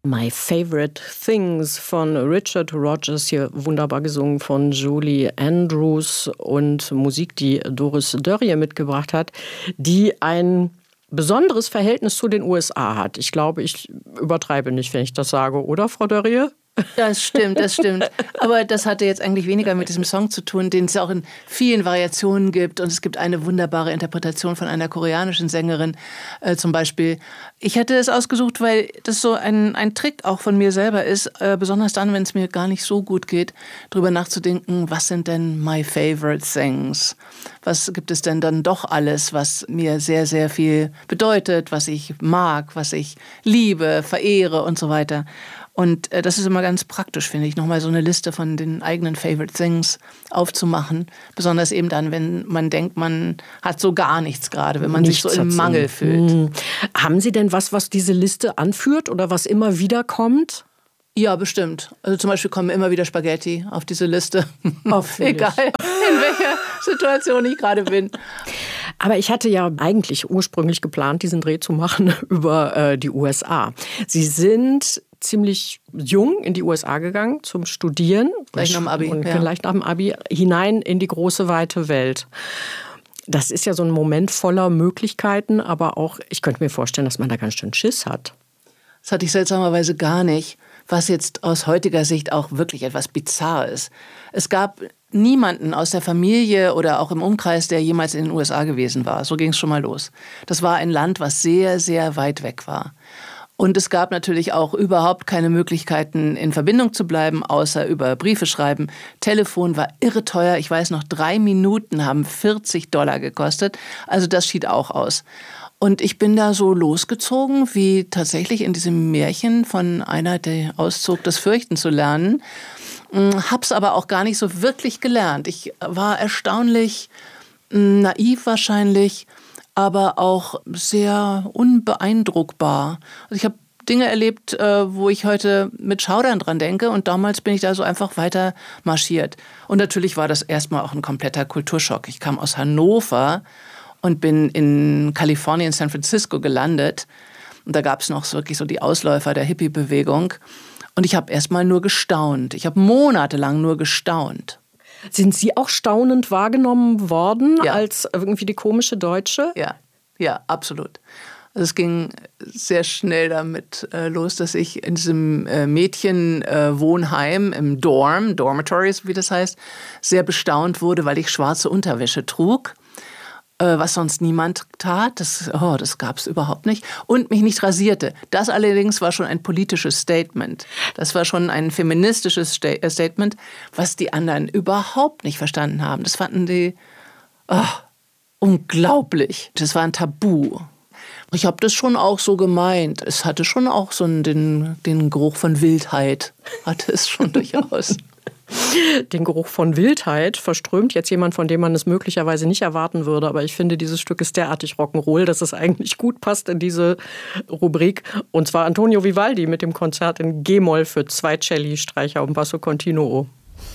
My Favorite Things von Richard Rodgers, hier wunderbar gesungen von Julie Andrews und Musik, die Doris Dörrie mitgebracht hat, die ein besonderes Verhältnis zu den USA hat. Ich glaube, ich übertreibe nicht, wenn ich das sage, oder, Frau Dörrie? Das stimmt. Aber das hatte jetzt eigentlich weniger mit diesem Song zu tun, den es ja auch in vielen Variationen gibt. Und es gibt eine wunderbare Interpretation von einer koreanischen Sängerin zum Beispiel. Ich hätte es ausgesucht, weil das so ein Trick auch von mir selber ist, besonders dann, wenn es mir gar nicht so gut geht, darüber nachzudenken, was sind denn my favorite things? Was gibt es denn dann doch alles, was mir sehr, sehr viel bedeutet, was ich mag, was ich liebe, verehre und so weiter. Und das ist immer ganz praktisch, finde ich, nochmal so eine Liste von den eigenen Favorite Things aufzumachen. Besonders eben dann, wenn man denkt, man hat so gar nichts gerade, wenn man sich so im Mangel fühlt. Haben Sie denn was diese Liste anführt oder was immer wieder kommt? Ja, bestimmt. Also zum Beispiel kommen immer wieder Spaghetti auf diese Liste. Egal, in welcher Situation ich gerade bin. Aber ich hatte ja eigentlich ursprünglich geplant, diesen Dreh zu machen über die USA. Sie sind ziemlich jung in die USA gegangen zum Studieren. Gleich nach dem Abi. Und gleich nach dem Abi hinein in die große, weite Welt. Das ist ja so ein Moment voller Möglichkeiten, aber auch, ich könnte mir vorstellen, dass man da ganz schön Schiss hat. Das hatte ich seltsamerweise gar nicht, was jetzt aus heutiger Sicht auch wirklich etwas bizarr ist. Es gab niemanden aus der Familie oder auch im Umkreis, der jemals in den USA gewesen war. So ging es schon mal los. Das war ein Land, was sehr, sehr weit weg war. Und es gab natürlich auch überhaupt keine Möglichkeiten, in Verbindung zu bleiben, außer über Briefe schreiben. Telefon war irre teuer. Ich weiß noch, 3 Minuten haben $40 gekostet. Also das schied auch aus. Und ich bin da so losgezogen, wie tatsächlich in diesem Märchen von einer, der auszog, das Fürchten zu lernen. Hab's aber auch gar nicht so wirklich gelernt. Ich war erstaunlich naiv wahrscheinlich, aber auch sehr unbeeindruckbar. Also ich habe Dinge erlebt, wo ich heute mit Schaudern dran denke, und damals bin ich da so einfach weiter marschiert. Und natürlich war das erstmal auch ein kompletter Kulturschock. Ich kam aus Hannover und bin in Kalifornien, San Francisco gelandet. Und da gab es noch wirklich so die Ausläufer der Hippie-Bewegung. Und ich habe erstmal nur gestaunt. Ich habe monatelang nur gestaunt. Sind Sie auch staunend wahrgenommen worden Ja. als irgendwie die komische Deutsche? Ja, absolut. Also es ging sehr schnell damit los, dass ich in diesem Mädchenwohnheim im Dormitories, wie das heißt, sehr bestaunt wurde, weil ich schwarze Unterwäsche trug, was sonst niemand tat. Das gab es überhaupt nicht. Und mich nicht rasierte. Das allerdings war schon ein politisches Statement. Das war schon ein feministisches Statement, was die anderen überhaupt nicht verstanden haben. Das fanden die unglaublich. Das war ein Tabu. Ich habe das schon auch so gemeint. Es hatte schon auch so den Geruch von Wildheit. Hatte es schon durchaus. Den Geruch von Wildheit verströmt jetzt jemand, von dem man es möglicherweise nicht erwarten würde. Aber ich finde, dieses Stück ist derartig Rock'n'Roll, dass es eigentlich gut passt in diese Rubrik. Und zwar Antonio Vivaldi mit dem Konzert in G-Moll für 2 Celli, Streicher und Basso Continuo.